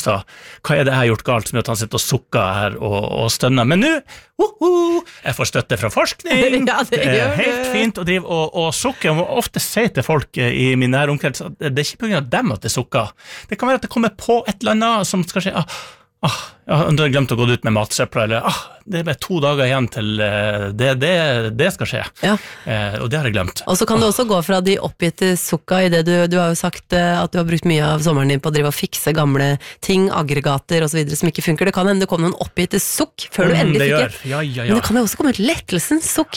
Så, hva det jeg har gjort galt som gjør at han sitter og sukker her og stønner? Men nå, jeg får støtte fra forskning, Ja, det gjør helt fint å drive og sukke. Jeg må ofte si til folk i min nære omkrets at det ikke på grunn av dem at det sukker. Det kan være at det kommer på et eller annet som skal skje. Jeg har glemt å gå ut med matsøpla, eller det bare 2 dager igjen til det skal skje. Ja. Og det har jeg glemt. Og så kan det også gå fra de oppgitte sukka i det du har jo sagt at du har brukt mye av sommeren din på å drive og fikse gamle ting, aggregater og så videre som ikke funker. Det kan hende det kommer noen oppgitte sukk før du endelig fikk det. Ja. Men det kan jo også komme et lettelsens sukk.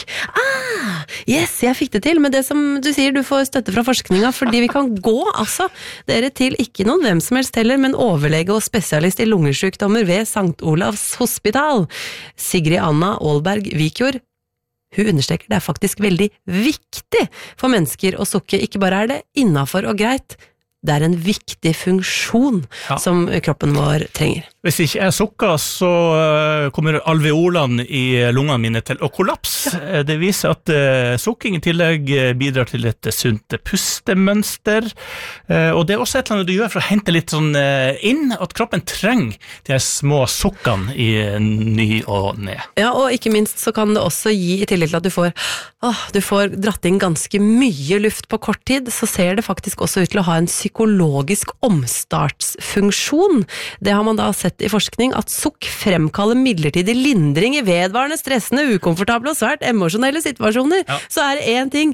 Yes, jeg fikk det til, men det som du sier, du får støtte fra forskninga, fordi vi kan gå, altså, dere til ikke noen hvem som helst heller, men overlege og spesialist i lungesykdommer ved Sankt Olavs hospital. Sigrid Anna Aalberg Vikjord, hun understreker det faktisk veldig viktig for mennesker å sukke, ikke bare det innenfor og greit, det en viktig funksjon som kroppen vår trenger. Hvis ikke jeg sukker, så kommer alveolene i lungene mine til å kollapse. Det viser at sukking i tillegg bidrar til et sunt pustemønster, og det også et eller annet du gjør for å hente litt sånn inn, at kroppen trenger de små sukkene i ny og ned. Ja, og ikke minst så kan det også gi, i tillegg til at du får dratt inn ganske mye luft på kort tid, så ser det faktisk også ut til å ha en psykologisk omstartsfunksjon. Det har man da sett i forskning, at sukk fremkaller midlertidig lindring i vedvarende stressende, ukomfortable og svært emosjonelle situasjoner. Ja. Så det en ting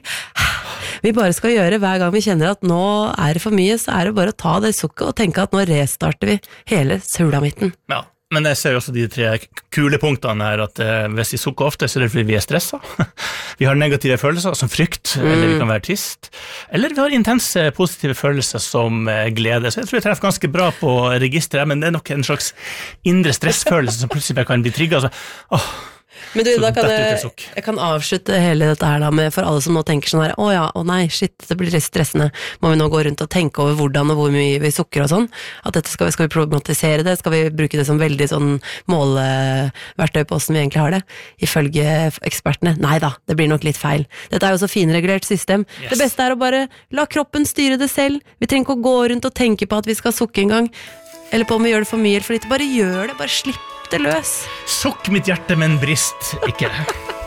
vi bare skal gjøre hver gang vi kjenner at nå det for mye, så det bare å ta det sukket og tenke at nå restarter vi hele sulamitten. Ja. Men jeg ser jo også de 3 kule punktene her, at hvis vi sukker ofte, så det fordi vi stresset. Vi har negative følelser som frykt, eller vi kan være trist. Eller vi har intense positive følelser som glede. Så jeg tror jeg treffer ganske bra på registeret, men det nok en slags indre stressfølelse som plutselig bare kan bli trigget. Men du, da kan jeg kan avslutte hele dette her da med, for alle som nå tenker sånn her, nei, shit, det blir stressende, må vi nå gå rundt og tenke over hvordan og hvor mye vi sukker og sånn, at dette skal vi problematisere det, skal vi bruke det som veldig sånn måleverktøy på hvordan vi egentlig har det, ifølge ekspertene, nei da, det blir nok litt feil, dette jo så finregulert system, Det beste å bare la kroppen styre det selv, vi trenger ikke å gå rundt og tenke på at vi skal sukke en gang, eller på om vi gjør det for mye eller for lite, bare gjør det, bare slipp det løs. Sukk mitt hjerte, men brist ikke.